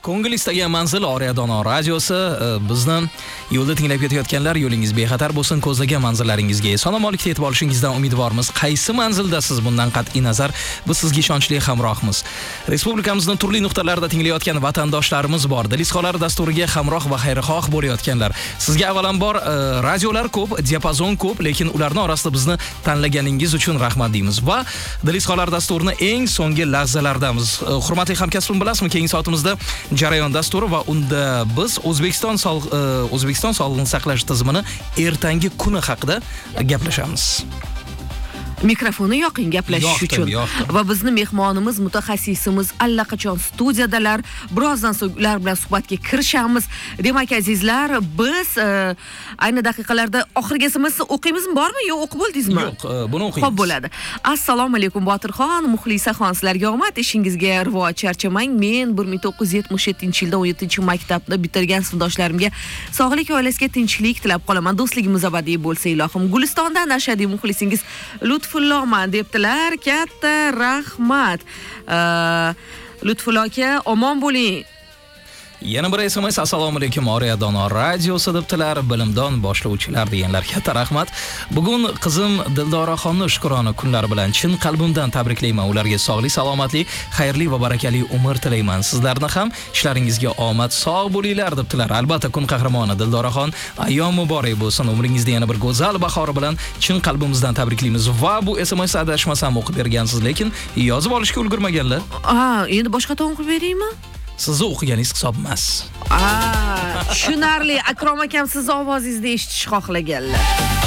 Ko'ngil istagan manzil Oriya-Dono radiosi bizni yo'lda tinglab ketayotganlar, yo'lingiz bexatar bo'lsin, ko'zlagan manzillaringizga eson-omonlikda yetib olishingizdan umidvormiz. Qaysi manzildasiz bundan qat'iy nazar biz sizga ishonchli hamrohmiz. Respublikamizning turli nuqtalarida tinglayotgan vatandoshlarimiz bor. Dilizxolar dasturiga hamroh va xayrixoh bo'layotganlar. Sizga avvalambor radiolar ko'p, diapazon ko'p, lekin ularning orasida bizni tanlaganingiz uchun rahmat deymiz va Dilizxolar dasturini eng so'nggi lahzalardamiz. Hurmatli hamkasbim, bilasizmi, keyingi soatimizda jarayon dasturi va unda biz O'zbekiston sog'liqni saqlash tizimini ertangi kuni haqida gaplashamiz. Mikrofonni yoqing gaplashish uchun. Va bizni mehmonimiz, mutaxassisimiz allaqachon studiyadalar. Birozdan so'ng ular bilan suhbatga kirishamiz. Demak, azizlar, biz ayni daqiqalarda oxirgi SMS o'qiymizmi, bormi? Yo'q, o'qib bo'ldingizmi? Yo'q, buni o'qiymiz. Xo'p, bo'ladi. Assalomu alaykum Botirxon, Muxlisaxon, sizlarga omad, ishingizga rivoj, charchamang. Men 1977-yilda 17-maktabni bitirgan sinfdoshlarimga sog'lik, oilasiga tinchlik tilab qolaman. Do'stligimiz abadiy bo'lsa ilohim. Gulistondan ashaddiy muxlisingiz Lutfulloman debdilar. Katta rahmat. Lutfullo aka, omon bo'ling. Yana bir SMS: assalomu alaykum Oriya-Dono radiosi debdilar. Bilimdon boshlovchilar deganlar, katta rahmat. Bugun qizim Dildoraxonni shukrona kunlari bilan chin qalbimdan tabriklayman. Ularga sog'lik, salomatlik, xayrli va barakali umr tilayman. Sizlarni ham ishlaringizga omad, sog' bo'linglar debdilar. Albatta, kun qahramoni Dildoraxon, ayyom muborak bo'lsin. Umringizda yana bir go'zal bahori bilan chin qalbimizdan tabriklaymiz. Va bu SMS adashmasam o'qib bergansiz, lekin yozib olishga ulgurmaganlar. Endi boshqaton o'qib beraymi? Sizni o'qiganingiz hisob emas. Tushunarli. Akrom akam sizni ovozingizni eshitish xohlaganlar.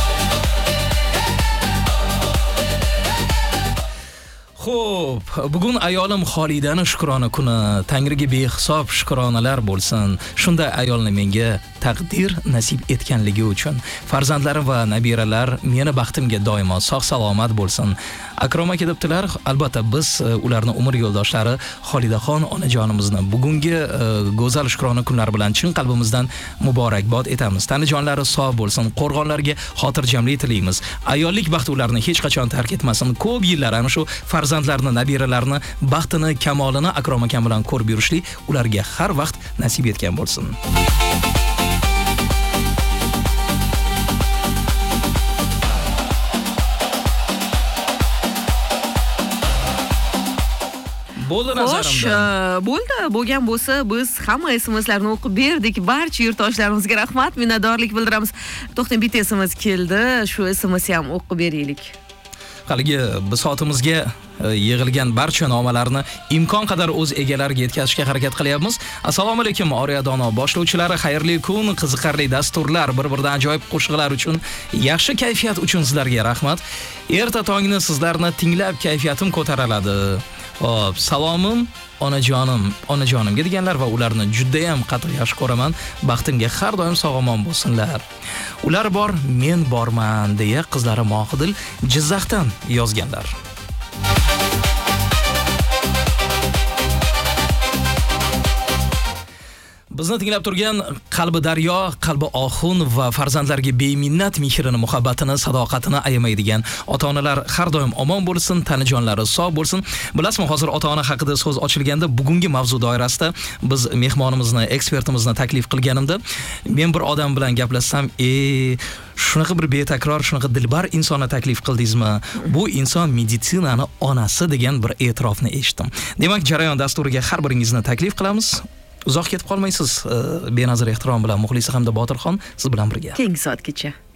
Xo'p, bugun ayolim Xolidani shukrona kuni. Tangriga behisob shukronalar bo'lsin. Shunday ayolni menga taqdir nasib etganligi uchun. Farzandlarim va nabiralar meni baxtimga doimo sog'-salomat bo'lsin. Akrom aka debdilar. Albatta, biz ularning umr yo'ldoshlari Xolidaxon onajonimizni bugungi go'zal shukrona kunlari bilan chin qalbimizdan muborakbod etamiz. Tanijonlari sog' bo'lsin, qo'rg'onlarga xotirjamlik tilaymiz. Ayollik baxti ularni hech qachon tark etmasin. Ko'p yillar ana shu farzandlarni, nabiralarni baxtini, kamolini Akrom akam bilan ko'rib yurishlik ularga har vaqt nasib etgan bo'lsin. Bo'ldi nazarimda. Bo'ldi. Bo'lgan bo'lsa, biz hamma SMSlarni o'qib berdik. Barcha yurtdoshlarimizga rahmat, minnatdorlik bildiramiz. To'xtang, bitta SMS keldi. Shu SMSni ham o'qib beraylik. Haligi soatimizga yig'ilgan barcha nomalarni imkon qadar o'z egalariga yetkazishga harakat qilyapmiz. Assalomu alaykum Oriya-Dono boshlovchilari, xayrli kun, qiziqarli dasturlar, bir-biridan ajoyib qo'shiqlar uchun, yaxshi kayfiyat uchun sizlarga rahmat. Erta tongni sizlarni tinglab kayfiyatim ko'tariladi. Hop, salomim onajonimga deganlar va ularni juda ham qattiq yaxshi ko'raman. Baxtimga har doim sog'-omon bo'lsinlar. Ular bor, men borman deya qizlari Mohidil Jizzaxdan yozganlar. Bizni tinglab turgan qalbi daryo, qalbi oxun va farzandlarga beminnat mehrini, muhabbatini, sadoqatini ayamaydigan ota-onalar har doim omon bo'lsin, tanijonlari sog' bo'lsin. Bilasizmi, hozir ota-ona haqida so'z ochilganda bugungi mavzu doirasida biz mehmonimizni, ekspertimizni taklif qilganimda, men bir odam bilan gaplashsam, shunaqa bir betakror, shunaqa dilbar insonni taklif qildingizmi? Bu inson meditsinani onasi degan bir e'tirofni eshitdim. Demak, jarayon dasturiga har biringizni taklif qilamiz. Uzoq ketib qolmaysiz. Benazir ehtirom bilan Muxlisa hamda Botirxon siz bilan birga. Keyingi soatgacha.